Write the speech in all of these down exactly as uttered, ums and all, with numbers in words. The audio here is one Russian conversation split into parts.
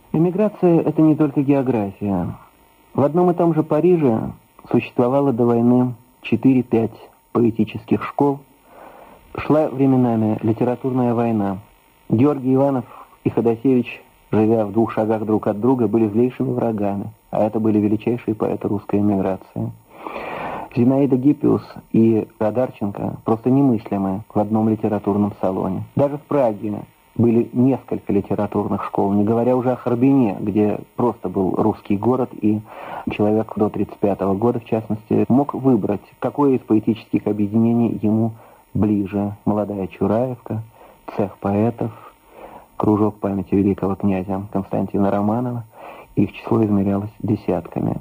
Эмиграция – это не только география. В одном и том же Париже существовало до войны четыре-пять поэтических школ. Шла временами литературная война. Георгий Иванов и Ходосевич, живя в двух шагах друг от друга, были злейшими врагами, а это были величайшие поэты русской эмиграции. Зинаида Гиппиус и Одарченко просто немыслимы в одном литературном салоне. Даже в Праге были несколько литературных школ, не говоря уже о Харбине, где просто был русский город, и человек до тридцать пятого года, в частности, мог выбрать, какое из поэтических объединений ему ближе. Молодая Чураевка, цех поэтов, кружок памяти великого князя Константина Романова. Их число измерялось десятками.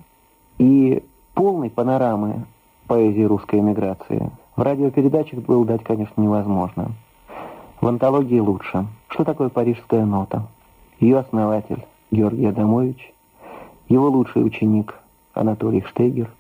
И полной панорамы поэзии русской эмиграции в радиопередачах было дать, конечно, невозможно. В антологии лучше. Что такое парижская нота? Ее основатель Георгий Адамович, его лучший ученик Анатолий Штегер,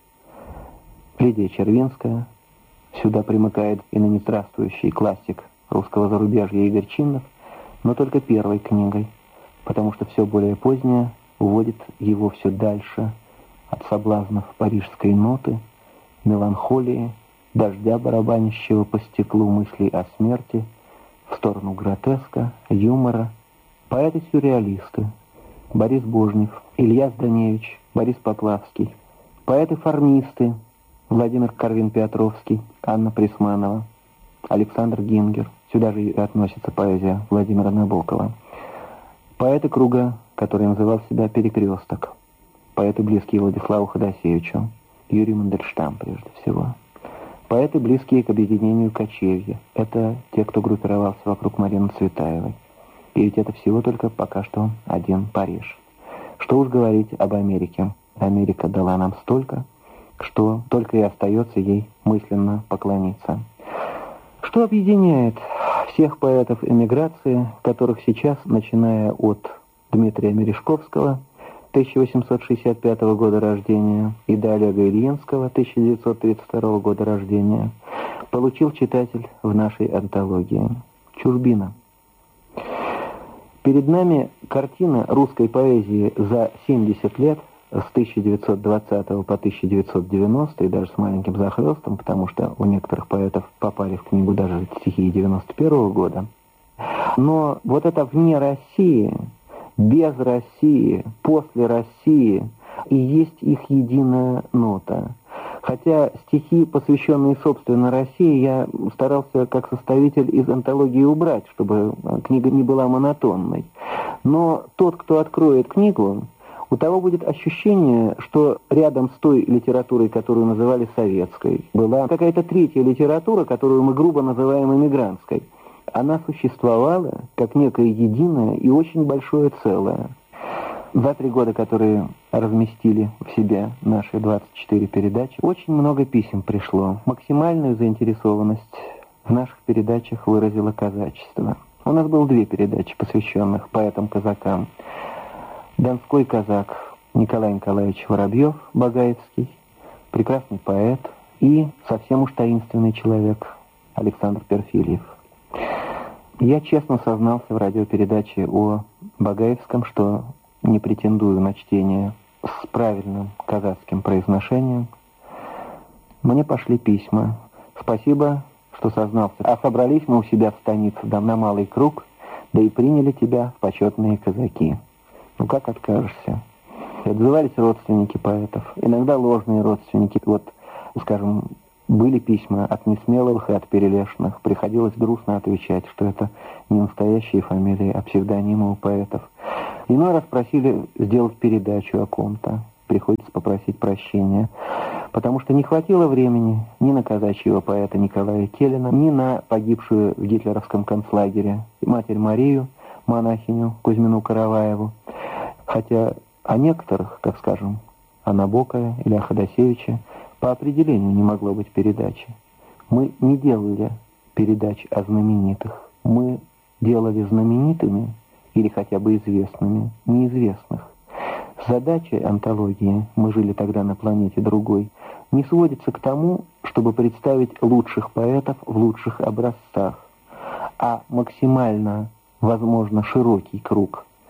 Лидия Червинская, сюда примыкает и ныне здравствующий классик русского зарубежья Игорь Чиннов, но только первой книгой, потому что все более позднее уводит его все дальше от соблазнов парижской ноты, меланхолии, дождя, барабанящего по стеклу мыслей о смерти, в сторону гротеска, юмора. Поэты-сюрреалисты: Борис Божнев, Илья Зданевич, Борис Поплавский. Поэты-формисты: Владимир Карвин-Петровский, Анна Присманова, Александр Гингер. Сюда же и относится поэзия Владимира Набокова. Поэты круга, который называл себя «Перекресток». Поэты, близкие Владиславу Ходосевичу, Юрий Мандельштам прежде всего. Поэты, близкие к объединению кочевья. Это те, кто группировался вокруг Марины Цветаевой. И ведь это всего только пока что один Париж. Что уж говорить об Америке. Америка дала нам столько, что только и остается ей мысленно поклониться. Что объединяет всех поэтов эмиграции, которых сейчас, начиная от Дмитрия Мережковского, тысяча восемьсот шестьдесят пятого года рождения, и до Олега Ильинского, тысяча девятьсот тридцать второго года рождения, получил читатель в нашей антологии? Чужбина. Перед нами картина русской поэзии за семьдесят лет, с тысяча девятьсот двадцатого по тысяча девятьсот девяностый, и даже с маленьким захлестом, потому что у некоторых поэтов попали в книгу даже стихи девяносто первого года. Но вот это вне России, без России, после России, и есть их единая нота. Хотя стихи, посвященные, собственно, России, я старался как составитель из антологии убрать, чтобы книга не была монотонной. Но тот, кто откроет книгу, у того будет ощущение, что рядом с той литературой, которую называли советской, была какая-то третья литература, которую мы грубо называем эмигрантской. Она существовала как некое единое и очень большое целое. За три года, которые разместили в себе наши двадцать четыре передачи, очень много писем пришло. Максимальную заинтересованность в наших передачах выразило казачество. У нас было две передачи, посвященных поэтам-казакам. Донской казак Николай Николаевич Воробьев, Багаевский, прекрасный поэт, и совсем уж таинственный человек Александр Перфильев. Я честно сознался в радиопередаче о Багаевском, что не претендую на чтение с правильным казахским произношением. Мне пошли письма. Спасибо, что сознался. А собрались мы у себя в станице, да на малый круг, да и приняли тебя в почетные казаки. Ну как откажешься? Отзывались родственники поэтов, иногда ложные родственники. Вот, скажем, были письма от несмелых и от перелешных. Приходилось грустно отвечать, что это не настоящие фамилии, а псевдонимы у поэтов. Иной раз просили сделать передачу о ком-то. Приходится попросить прощения. Потому что не хватило времени ни на казачьего поэта Николая Келлина, ни на погибшую в гитлеровском концлагере Матерь Марию, монахиню Кузьмину Караваеву. Хотя о некоторых, как скажем, о Набокове или о Ходосевиче, по определению не могло быть передачи. Мы не делали передач о знаменитых. Мы делали знаменитыми или хотя бы известными неизвестных. Задача антологии «Мы жили тогда на планете другой» не сводится к тому, чтобы представить лучших поэтов в лучших образцах, а максимально, возможно, широкий круг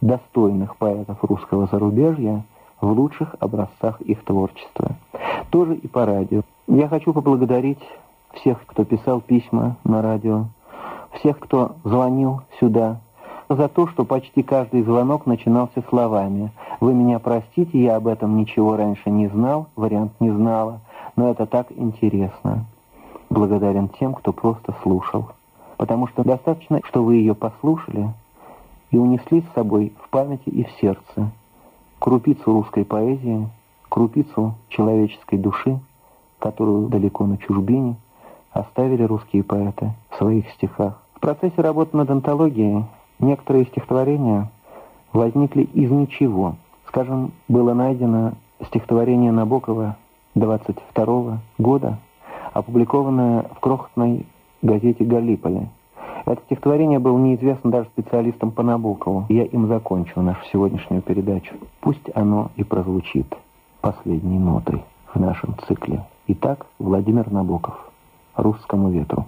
достойных поэтов русского зарубежья в лучших образцах их творчества. Тоже и по радио. Я хочу поблагодарить всех, кто писал письма на радио, всех, кто звонил сюда, за то, что почти каждый звонок начинался словами: «Вы меня простите, я об этом ничего раньше не знал, вариант не знала, но это так интересно». Благодарен тем, кто просто слушал. Потому что достаточно, что вы ее послушали и унесли с собой в памяти и в сердце крупицу русской поэзии, крупицу человеческой души, которую далеко на чужбине оставили русские поэты в своих стихах. В процессе работы над антологией некоторые стихотворения возникли из ничего. Скажем, было найдено стихотворение Набокова двадцать второго года, опубликованное в крохотной газете «Галлиполи». Это стихотворение было неизвестно даже специалистам по Набокову. Я им закончу нашу сегодняшнюю передачу. Пусть оно и прозвучит последней нотой в нашем цикле. Итак, Владимир Набоков. «Русскому ветру».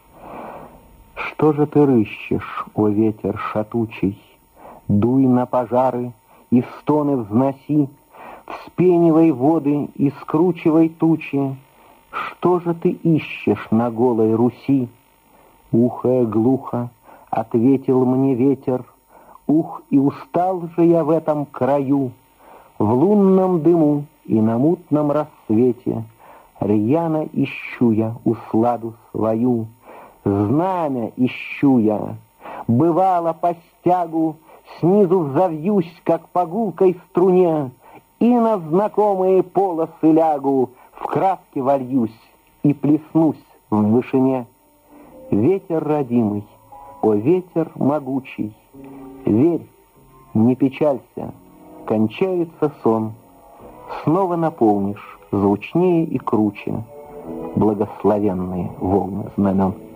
Что же ты рыщешь, о ветер шатучий? Дуй на пожары и стоны взноси, вспенивай воды и скручивай тучи. Что же ты ищешь на голой Руси? Ухая глухо, ответил мне ветер: ух, и устал же я в этом краю. В лунном дыму и на мутном рассвете рьяно ищу я усладу свою. Знамя ищу я, бывало по стягу, снизу взовьюсь, как по гулкой струне, и на знакомые полосы лягу, в краски вольюсь и плеснусь в вышине. Ветер родимый, о ветер могучий, верь, не печалься, кончается сон, снова наполнишь звучнее и круче благословенные волны знамен.